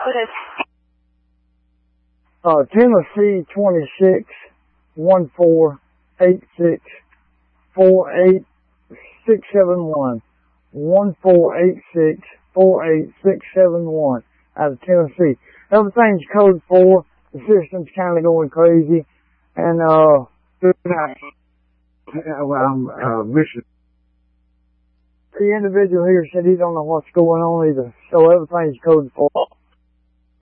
Coded. Tennessee 26 1486 48671. 1486 48671 out of Tennessee. Everything's code 4. The system's kind of going crazy. And, Mission. the individual here said he don't know what's going on either. So everything's code 4.